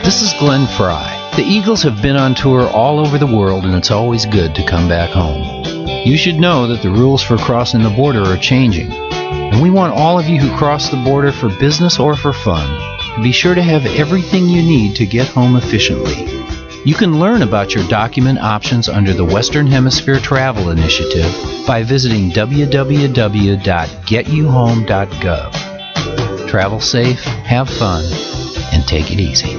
This is Glenn Fry. The Eagles have been on tour all over the world, and it's always good to come back home. You should know that the rules for crossing the border are changing, and we want all of you who cross the border for business or for fun to be sure to have everything you need to get home efficiently. You can learn about your document options under the Western Hemisphere Travel Initiative by visiting www.getyouhome.gov. Travel safe, have fun, and take it easy.